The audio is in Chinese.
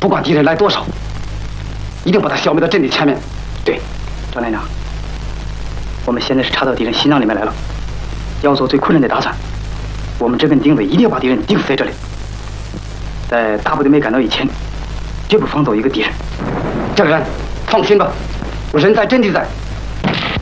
不管敌人来多少，一定把他消灭到阵地前面。 对，张连长，我们现在是插到敌人心脏里面来了，要做最困难的打算。我们这根定位一定要把敌人钉死在这里，在大部队没赶到以前，绝不放走一个敌人。 郑人，放心吧，我人在阵地在。